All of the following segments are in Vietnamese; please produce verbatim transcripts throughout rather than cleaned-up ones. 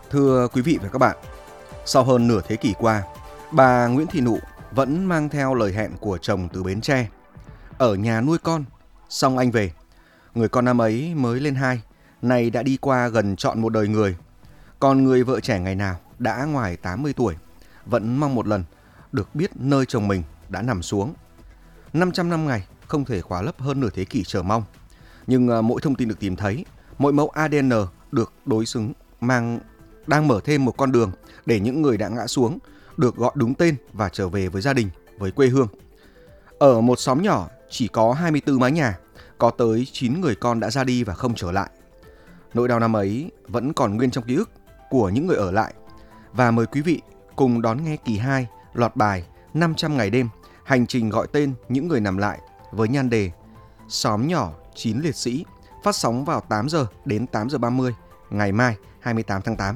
Thưa quý vị và các bạn, sau hơn nửa thế kỷ qua, bà Nguyễn Thị Nụ vẫn mang theo lời hẹn của chồng từ Bến Tre. Ở nhà nuôi con, xong anh về. Người con năm ấy mới lên hai, nay đã đi qua gần trọn một đời người. Còn người vợ trẻ ngày nào đã ngoài tám mươi tuổi, vẫn mong một lần được biết nơi chồng mình đã nằm xuống. năm trăm năm ngày không thể khóa lấp hơn nửa thế kỷ chờ mong. Nhưng mỗi thông tin được tìm thấy, mỗi mẫu a đê en được đối xứng mang đang mở thêm một con đường để những người đã ngã xuống được gọi đúng tên và trở về với gia đình, với quê hương. Ở một xóm nhỏ chỉ có hai mươi tư mái nhà, có tới chín người con đã ra đi và không trở lại. Nỗi đau năm ấy vẫn còn nguyên trong ký ức của những người ở lại. Và mời quý vị cùng đón nghe kỳ hai loạt bài năm trăm ngày đêm, hành trình gọi tên những người nằm lại với nhan đề Xóm nhỏ chín liệt sĩ, phát sóng vào tám giờ đến tám giờ ba mươi ngày mai hai mươi tám tháng tám.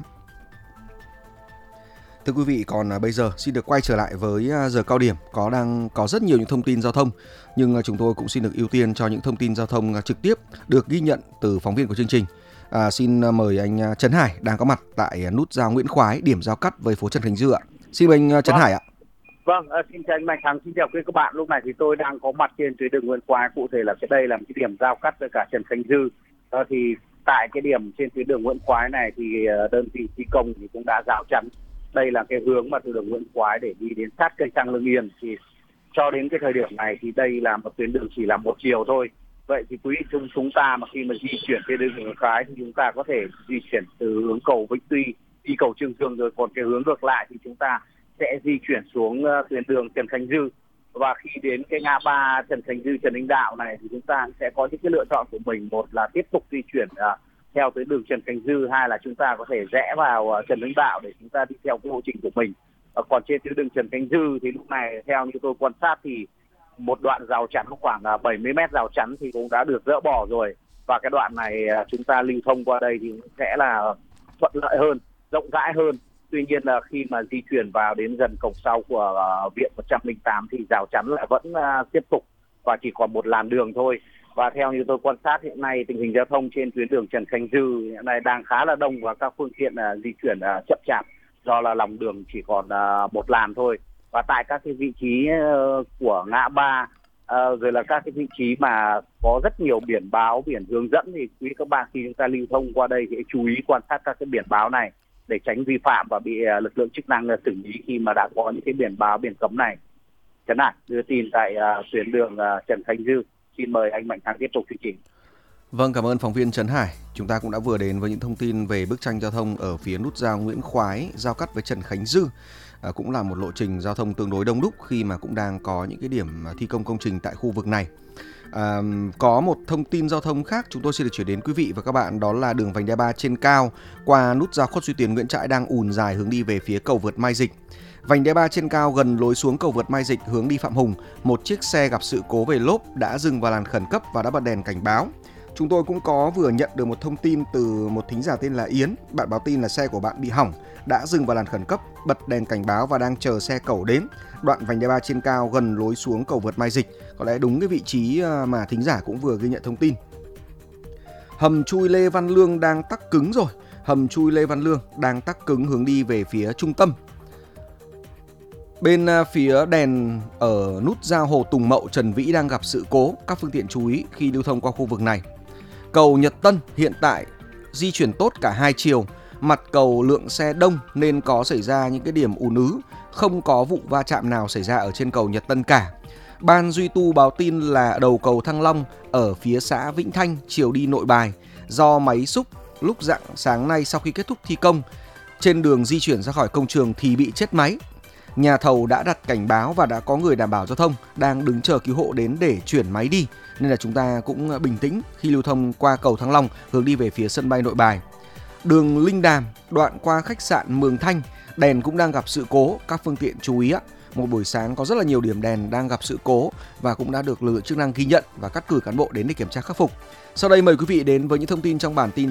Thưa quý vị, còn bây giờ xin được quay trở lại với giờ cao điểm. Có đang có rất nhiều những thông tin giao thông, nhưng chúng tôi cũng xin được ưu tiên cho những thông tin giao thông trực tiếp được ghi nhận từ phóng viên của chương trình. À, xin mời anh Trấn Hải đang có mặt tại nút giao Nguyễn Khoái, điểm giao cắt với phố Trần Khánh Dư ạ. Xin mời anh Trấn vâng. Hải ạ. Vâng, à, xin chào anh Mạnh Thắng, xin chào quý các bạn. Lúc này thì tôi đang có mặt trên tuyến đường Nguyễn Khoái, cụ thể là cái đây là một cái điểm giao cắt với cả Trần Khánh Dư. À, thì tại cái điểm trên tuyến đường Nguyễn Khoái này thì đơn vị thi công thì cũng đã rào chắn. Đây là cái hướng mà từ đường Nguyễn Khoái để đi đến sát cây xăng Lương Yên. Thì cho đến cái thời điểm này thì đây là một tuyến đường chỉ là một chiều thôi. Vậy thì quý vị chúng chúng ta mà khi mà di chuyển trên đường Nguyễn Khoái thì chúng ta có thể di chuyển từ hướng cầu Vĩnh Tuy đi cầu Trương Dương, rồi còn cái hướng ngược lại thì chúng ta sẽ di chuyển xuống uh, tuyến đường Trần Khánh Dư. Và khi đến cái ngã ba Trần Khánh Dư, Trần Hưng Đạo này thì chúng ta sẽ có những cái lựa chọn của mình. Một là tiếp tục di chuyển uh, theo tuyến đường Trần Khánh Dư, hai là chúng ta có thể rẽ vào uh, Trần Hưng Đạo để chúng ta đi theo cái lộ trình của mình. Uh, còn trên tuyến đường Trần Khánh Dư thì lúc này theo như tôi quan sát thì một đoạn rào chắn khoảng uh, bảy mươi mét rào chắn thì cũng đã được dỡ bỏ rồi. Và cái đoạn này uh, chúng ta lưu thông qua đây thì sẽ là thuận lợi hơn, rộng rãi hơn. Tuy nhiên là khi mà di chuyển vào đến gần cổng sau của uh, viện một trăm lẻ tám thì rào chắn lại vẫn uh, tiếp tục và chỉ còn một làn đường thôi. Và theo như tôi quan sát hiện nay tình hình giao thông trên tuyến đường Trần Khánh Dư hiện nay đang khá là đông và các phương tiện uh, di chuyển uh, chậm chạp do là lòng đường chỉ còn uh, một làn thôi. Và tại các cái vị trí uh, của ngã ba uh, rồi là các cái vị trí mà có rất nhiều biển báo, biển hướng dẫn thì quý các bạn khi chúng ta lưu thông qua đây thì chú ý quan sát các cái biển báo này để tránh vi phạm và bị lực lượng chức năng xử lý khi mà đã có những cái biển báo, biển cấm này. Trấn Hải đưa tin tại uh, tuyến đường uh, Trần Khánh Dư. Xin mời anh Mạnh Thắng tiếp tục chương trình. Vâng, cảm ơn phóng viên Trấn Hải. Chúng ta cũng đã vừa đến với những thông tin về bức tranh giao thông ở phía nút giao Nguyễn Khoái giao cắt với Trần Khánh Dư. À, cũng là một lộ trình giao thông tương đối đông đúc khi mà cũng đang có những cái điểm thi công công trình tại khu vực này. À, có một thông tin giao thông khác chúng tôi xin được chuyển đến quý vị và các bạn, đó là đường vành đai ba trên cao qua nút giao Khuất Duy Tiến Nguyễn Trãi đang ùn dài hướng đi về phía cầu vượt Mai Dịch. Vành đai ba trên cao gần lối xuống cầu vượt Mai Dịch hướng đi Phạm Hùng, một chiếc xe gặp sự cố về lốp đã dừng vào làn khẩn cấp và đã bật đèn cảnh báo. Chúng tôi cũng có vừa nhận được một thông tin từ một thính giả tên là Yến. Bạn báo tin là xe của bạn bị hỏng, đã dừng vào làn khẩn cấp, bật đèn cảnh báo và đang chờ xe cẩu đến đoạn vành đai ba trên cao gần lối xuống cầu vượt Mai Dịch. Có lẽ đúng cái vị trí mà thính giả cũng vừa ghi nhận thông tin. Hầm chui Lê Văn Lương đang tắc cứng rồi. Hầm chui Lê Văn Lương đang tắc cứng hướng đi về phía trung tâm. Bên phía đèn ở nút giao Hồ Tùng Mậu Trần Vĩ đang gặp sự cố, các phương tiện chú ý khi lưu thông qua khu vực này. Cầu Nhật Tân hiện tại di chuyển tốt cả hai chiều, mặt cầu lượng xe đông nên có xảy ra những cái điểm ùn ứ, không có vụ va chạm nào xảy ra ở trên cầu Nhật Tân cả. Ban duy tu báo tin là đầu cầu Thăng Long ở phía xã Vĩnh Thanh chiều đi Nội Bài do máy xúc lúc rạng sáng nay sau khi kết thúc thi công trên đường di chuyển ra khỏi công trường thì bị chết máy. Nhà thầu đã đặt cảnh báo và đã có người đảm bảo giao thông đang đứng chờ cứu hộ đến để chuyển máy đi, nên là chúng ta cũng bình tĩnh khi lưu thông qua cầu Thăng Long hướng đi về phía sân bay Nội Bài. Đường Linh Đàm đoạn qua khách sạn Mường Thanh, đèn cũng đang gặp sự cố, các phương tiện chú ý ạ. Một buổi sáng có rất là nhiều điểm đèn đang gặp sự cố và cũng đã được lực lượng chức năng ghi nhận và cắt cử cán bộ đến để kiểm tra khắc phục. Sau đây mời quý vị đến với những thông tin trong bản tin